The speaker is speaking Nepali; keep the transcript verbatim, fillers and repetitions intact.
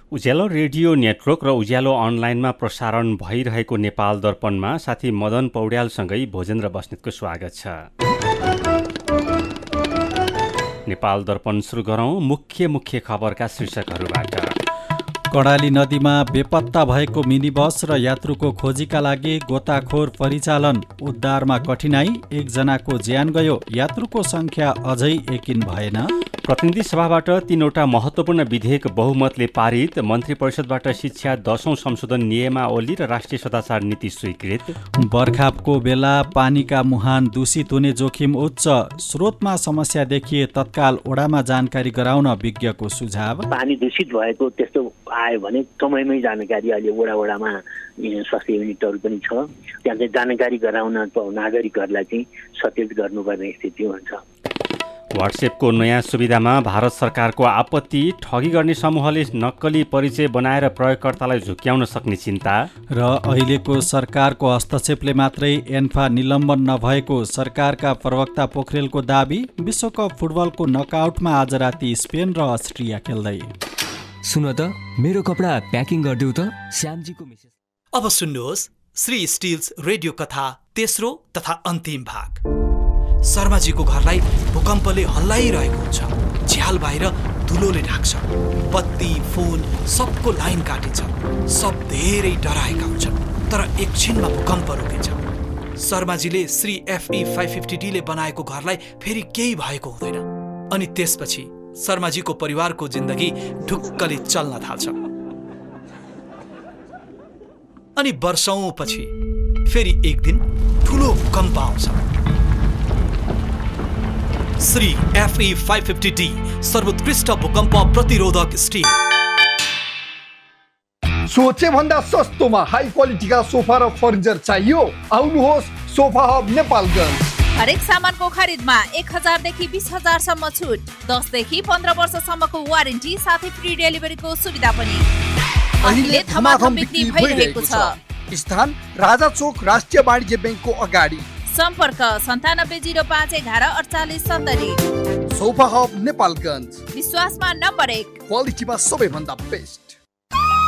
उज्यालो रेडियो नेटवर्क र उज्यालो अनलाइनमा प्रसारण भइरहेको नेपाल दर्पणमा साथी मदन पौड्यालसँगै भोजेन्द्र बस्नेतको स्वागत छ। नेपाल दर्पण सुरु गरौँ मुख्य मुख्य खबरका शीर्षकहरूबाट। कर्णाली नदीमा बेपत्ता भएको मिनी बस र यात्रुको खोजीका लागि गोताखोर परिचालन, उद्धारमा कठिनाई, एकजनाको ज्यान गयो, यात्रुको संख्या अझै यकिन भएन। प्रतिनिधि सभाबाट तीनवटा महत्त्वपूर्ण विधेयक बहुमतले पारित, मन्त्री परिषदबाट शिक्षा दशौं संशोधन नियमावली र राष्ट्रिय सदाचार नीति स्वीकृत। बर्खाको बेला पानीका मुहान दूषित हुने जोखिम उच्च, स्रोतमा समस्या देखिए तत्काल ओडामा जानकारी गराउन विज्ञको सुझाव। पानी दूषित भएको त्यस्तो आयो भने समयमै जानकारी अहिले वडा वडामा स्वास्थ्य युनिटहरू पनि छ, त्यहाँ चाहिँ जानकारी गराउन नागरिकहरूलाई चाहिँ सचेत गर्नुपर्ने स्थिति हुन्छ। व्हाट्सएपको नयाँ सुविधामा भारत सरकारको आपत्ति, ठगी गर्ने समूहले नक्कली परिचय बनाएर प्रयोगकर्तालाई झुक्क्याउन सक्ने चिन्ता। र अहिलेको सरकारको हस्तक्षेपले मात्रै एन्फा निलम्बन नभएको सरकारका प्रवक्ता पोखरेलको दाबी। विश्वकप फुटबलको नकआउटमा आज राति स्पेन र अस्ट्रिया खेल्दै। सुन त मेरो कपडा प्याकिङ गरिदेऊ त, श्यामजीको मेसेज। अब सुन्नुहोस् श्री स्टिल्स रेडियो कथा तेस्रो तथा अन्तिम भाग। शर्माजीको घरलाई भूकम्पले हल्लाइरहेको हुन्छ। झ्याल बाहिर धुलोले ढाक्छ, बत्ती फोन सबको लाइन काटिन्छ। सब धेरै डराएका हुन्छन्, तर एकछिनमा भूकम्प रोकिन्छ। शर्माजीले Shri FE five fifty D ले बनाएको घरलाई फेरि केही भएको हुँदैन। अनि त्यसपछि शर्माजीको परिवारको जिन्दगी ढुक्कले चल्न थाल्छ। अनि वर्षौं पछि फेरि एक दिन ठुलो भूकम्प आउँछ। Shri FE five fifty D सर्वोत्कृष्ट भूकम्प प्रतिरोधक स्टिल। सोचे भन्दा सस्तोमा हाई क्वालिटीका सोफा र फर्निचर चाहियो? आउनुहोस् सोफा हब नेपालगञ्ज। हरेक सामानको खरिदमा एक हजारदेखि बिस हजारसम्म छुट, दसदेखि पन्ध्र वर्षसम्मको वारेन्टी साथै फ्री डेलिभरीको सुविधा पनि। अहिले धमाधम बिक्री भइरहेको छ। स्थान राजा चोक राष्ट्रिय वाणिज्य ब्याङ्कको अगाडि। सम्पर्क सन्तानब्बे जिरो पाँच एघार अडचालिस सत्तरी। सोफा हब नेपालगञ्ज, विश्वासमा नम्बर एक, क्वालिटीमा सबैभन्दा बेस्ट।